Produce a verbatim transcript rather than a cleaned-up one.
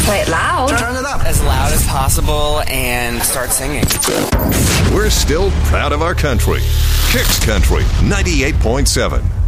Play it loud. Turn it up. As loud as possible and start singing. We're still proud of our country. Kicks Country ninety-eight point seven.